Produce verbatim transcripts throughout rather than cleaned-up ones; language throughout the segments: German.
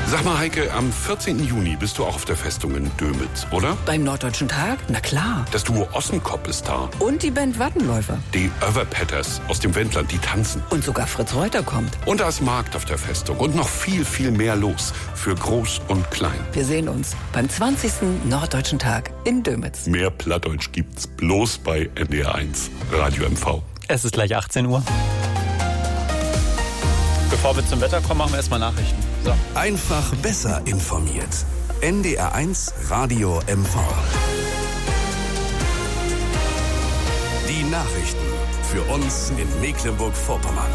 Sag mal, Heike, am vierzehnten Juni bist du auch auf der Festung in Dömitz, oder? Beim Norddeutschen Tag? Na klar. Das Duo Ossenkop ist da. Und die Band Wattenläufer. Die Överpetters aus dem Wendland, die tanzen. Und sogar Fritz Reuter kommt. Und da ist Markt auf der Festung und noch viel, viel mehr los. Für Groß und Klein. Wir sehen uns beim zwanzigsten Norddeutschen Tag in Dömitz. Mehr Plattdeutsch gibt's bloß bei N D R eins. Radio M V. Es ist gleich achtzehn Uhr. Bevor wir zum Wetter kommen, machen wir erstmal Nachrichten. So. Einfach besser informiert. N D R eins Radio M V. Die Nachrichten für uns in Mecklenburg-Vorpommern.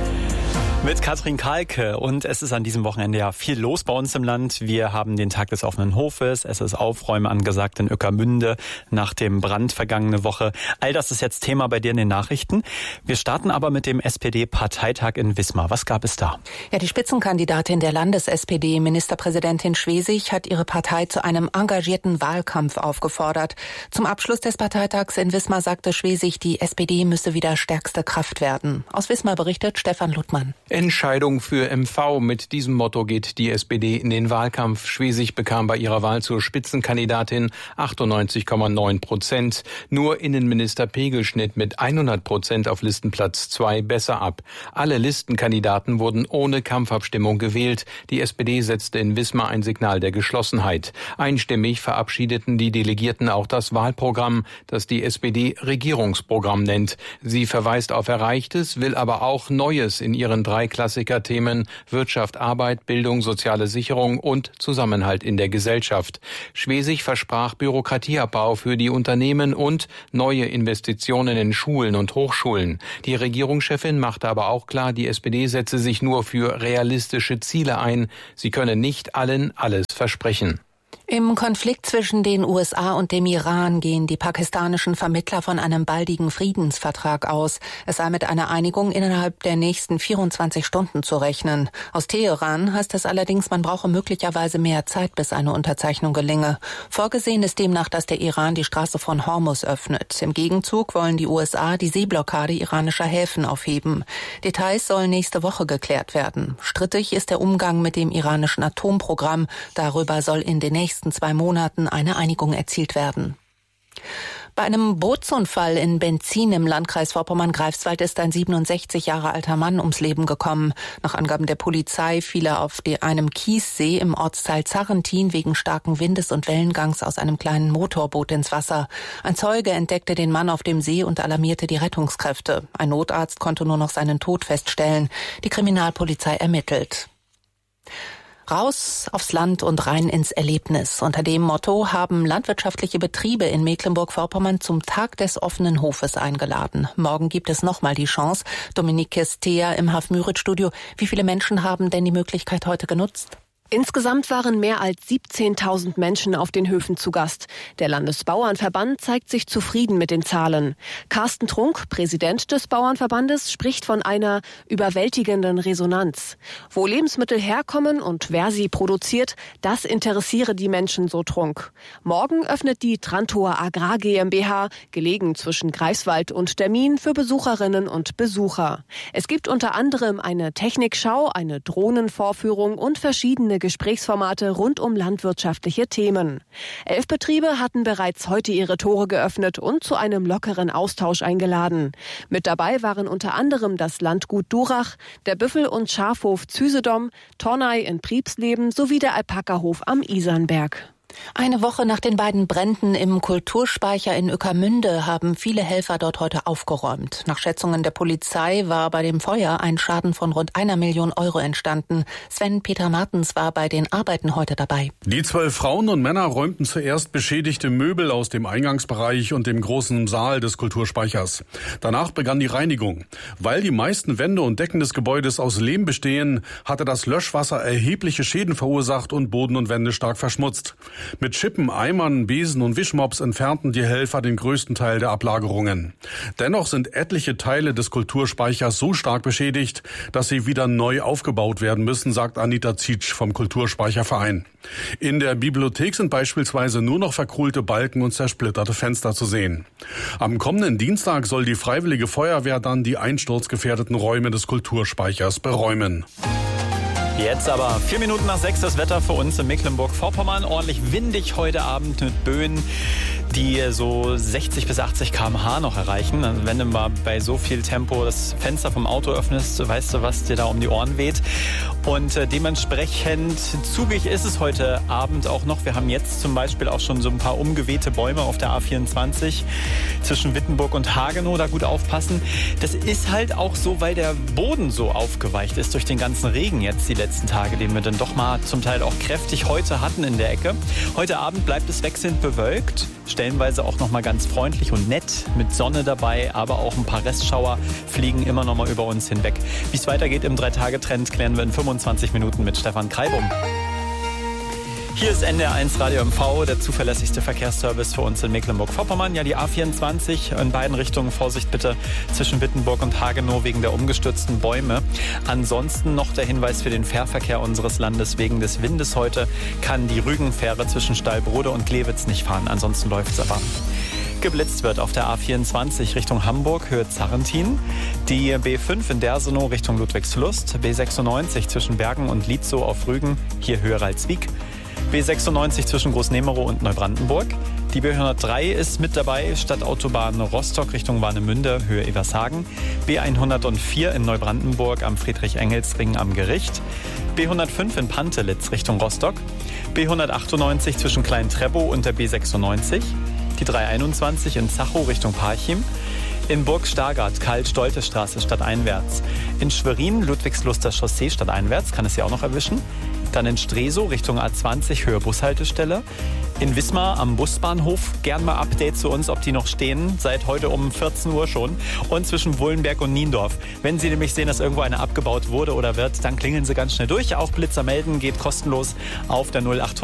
Mit Katrin Kalke, und es ist an diesem Wochenende ja viel los bei uns im Land. Wir haben den Tag des offenen Hofes, es ist Aufräumen angesagt in Ueckermünde nach dem Brand vergangene Woche. All das ist jetzt Thema bei dir in den Nachrichten. Wir starten aber mit dem S P D-Parteitag in Wismar. Was gab es da? Ja, die Spitzenkandidatin der Landes-S P D, Ministerpräsidentin Schwesig, hat ihre Partei zu einem engagierten Wahlkampf aufgefordert. Zum Abschluss des Parteitags in Wismar sagte Schwesig, die S P D müsse wieder stärkste Kraft werden. Aus Wismar berichtet Stefan Luttmann. Entscheidung für M V. Mit diesem Motto geht die S P D in den Wahlkampf. Schwesig bekam bei ihrer Wahl zur Spitzenkandidatin achtundneunzig Komma neun Prozent. Nur Innenminister Pegel schnitt mit hundert Prozent auf Listenplatz zwei besser ab. Alle Listenkandidaten wurden ohne Kampfabstimmung gewählt. Die S P D setzte in Wismar ein Signal der Geschlossenheit. Einstimmig verabschiedeten die Delegierten auch das Wahlprogramm, das die S P D Regierungsprogramm nennt. Sie verweist auf Erreichtes, will aber auch Neues in ihren drei Klassikerthemen Wirtschaft, Arbeit, Bildung, soziale Sicherung und Zusammenhalt in der Gesellschaft. Schwesig versprach Bürokratieabbau für die Unternehmen und neue Investitionen in Schulen und Hochschulen. Die Regierungschefin machte aber auch klar, die S P D setze sich nur für realistische Ziele ein. Sie könne nicht allen alles versprechen. Im Konflikt zwischen den U S A und dem Iran gehen die pakistanischen Vermittler von einem baldigen Friedensvertrag aus. Es sei mit einer Einigung innerhalb der nächsten vierundzwanzig Stunden zu rechnen. Aus Teheran heißt es allerdings, man brauche möglicherweise mehr Zeit, bis eine Unterzeichnung gelinge. Vorgesehen ist demnach, dass der Iran die Straße von Hormuz öffnet. Im Gegenzug wollen die U S A die Seeblockade iranischer Häfen aufheben. Details sollen nächste Woche geklärt werden. Strittig ist der Umgang mit dem iranischen Atomprogramm. Darüber soll in den nächsten zwei Monaten eine Einigung erzielt werden. Bei einem Bootsunfall in Benzin im Landkreis Vorpommern-Greifswald ist ein siebenundsechzig Jahre alter Mann ums Leben gekommen. Nach Angaben der Polizei fiel er auf einem Kiessee im Ortsteil Zarrentin wegen starken Windes und Wellengangs aus einem kleinen Motorboot ins Wasser. Ein Zeuge entdeckte den Mann auf dem See und alarmierte die Rettungskräfte. Ein Notarzt konnte nur noch seinen Tod feststellen. Die Kriminalpolizei ermittelt. Raus aufs Land und rein ins Erlebnis. Unter dem Motto haben landwirtschaftliche Betriebe in Mecklenburg-Vorpommern zum Tag des offenen Hofes eingeladen. Morgen gibt es nochmal die Chance. Dominique Kestea im Haf-Müritz-Studio. Wie viele Menschen haben denn die Möglichkeit heute genutzt? Insgesamt waren mehr als siebzehntausend Menschen auf den Höfen zu Gast. Der Landesbauernverband zeigt sich zufrieden mit den Zahlen. Carsten Trunk, Präsident des Bauernverbandes, spricht von einer überwältigenden Resonanz. Wo Lebensmittel herkommen und wer sie produziert, das interessiere die Menschen, so Trunk. Morgen öffnet die Trantor Agrar GmbH, gelegen zwischen Greifswald und Dermin, für Besucherinnen und Besucher. Es gibt unter anderem eine Technikschau, eine Drohnenvorführung und verschiedene Gesprächsformate rund um landwirtschaftliche Themen. Elf Betriebe hatten bereits heute ihre Tore geöffnet und zu einem lockeren Austausch eingeladen. Mit dabei waren unter anderem das Landgut Durach, der Büffel- und Schafhof Züsedom, Tornay in Priebsleben sowie der Alpakahof am Isernberg. Eine Woche nach den beiden Bränden im Kulturspeicher in Ueckermünde haben viele Helfer dort heute aufgeräumt. Nach Schätzungen der Polizei war bei dem Feuer ein Schaden von rund einer Million Euro entstanden. Sven-Peter Martens war bei den Arbeiten heute dabei. Die zwölf Frauen und Männer räumten zuerst beschädigte Möbel aus dem Eingangsbereich und dem großen Saal des Kulturspeichers. Danach begann die Reinigung. Weil die meisten Wände und Decken des Gebäudes aus Lehm bestehen, hatte das Löschwasser erhebliche Schäden verursacht und Boden und Wände stark verschmutzt. Mit Schippen, Eimern, Besen und Wischmops entfernten die Helfer den größten Teil der Ablagerungen. Dennoch sind etliche Teile des Kulturspeichers so stark beschädigt, dass sie wieder neu aufgebaut werden müssen, sagt Anita Zietsch vom Kulturspeicherverein. In der Bibliothek sind beispielsweise nur noch verkohlte Balken und zersplitterte Fenster zu sehen. Am kommenden Dienstag soll die Freiwillige Feuerwehr dann die einsturzgefährdeten Räume des Kulturspeichers beräumen. Jetzt aber vier Minuten nach sechs das Wetter für uns in Mecklenburg-Vorpommern. Ordentlich windig heute Abend mit Böen, die so sechzig bis achtzig Kilometer pro Stunde noch erreichen. Also wenn du mal bei so viel Tempo das Fenster vom Auto öffnest, weißt du, was dir da um die Ohren weht. Und äh, dementsprechend zugig ist es heute Abend auch noch. Wir haben jetzt zum Beispiel auch schon so ein paar umgewehte Bäume auf der A vierundzwanzig zwischen Wittenburg und Hagenow. Da gut aufpassen. Das ist halt auch so, weil der Boden so aufgeweicht ist durch den ganzen Regen jetzt die letzten Tage, den wir dann doch mal zum Teil auch kräftig heute hatten in der Ecke. Heute Abend bleibt es wechselnd bewölkt, stellenweise auch noch mal ganz freundlich und nett mit Sonne dabei, aber auch ein paar Restschauer fliegen immer noch mal über uns hinweg. Wie es weitergeht im Drei-Tage-Trend klären wir in fünfundzwanzig Minuten mit Stefan Kreibum. Hier ist N D R eins Radio M V, der zuverlässigste Verkehrsservice für uns in Mecklenburg-Vorpommern. Ja, die A vierundzwanzig in beiden Richtungen. Vorsicht bitte zwischen Wittenburg und Hagenow wegen der umgestürzten Bäume. Ansonsten noch der Hinweis für den Fährverkehr unseres Landes. Wegen des Windes heute kann die Rügenfähre zwischen Stallbrode und Glewitz nicht fahren. Ansonsten läuft es aber. Geblitzt wird auf der A vierundzwanzig Richtung Hamburg, Höhe Zarrentin. Die B fünf in Dersenow Richtung Ludwigslust. B sechsundneunzig zwischen Bergen und Lietzow auf Rügen, hier Höhe Ralswiek. B sechsundneunzig zwischen Großnemerow und Neubrandenburg. Die B hundertdrei ist mit dabei, Stadtautobahn Rostock Richtung Warnemünde, Höhe Evershagen. B hundertvier in Neubrandenburg am Friedrich-Engels-Ring am Gericht. B hundertfünf in Pantelitz Richtung Rostock. B hundertachtundneunzig zwischen Klein-Treppow und der B sechsundneunzig. Die dreihunderteinundzwanzig in Zachow Richtung Parchim. In Burg Stargard, Karl-Stolte-Straße stadteinwärts. In Schwerin, Ludwigsluster Chaussee stadteinwärts, kann es ja auch noch erwischen. Dann in Stresow Richtung A zwanzig, Höhe Bushaltestelle. In Wismar am Busbahnhof, gern mal Update zu uns, ob die noch stehen, seit heute um vierzehn Uhr schon. Und zwischen Wullenberg und Niendorf. Wenn Sie nämlich sehen, dass irgendwo eine abgebaut wurde oder wird, dann klingeln Sie ganz schnell durch. Auch Blitzer melden geht kostenlos auf der null acht